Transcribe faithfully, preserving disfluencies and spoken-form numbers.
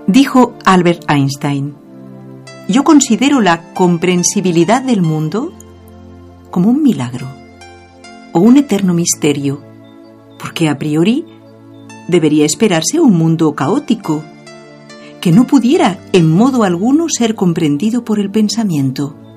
Dijo Albert Einstein: yo considero la comprensibilidad del mundo como un milagro o un eterno misterio, porque a priori debería esperarse un mundo caótico, que no pudiera en modo alguno ser comprendido por el pensamiento.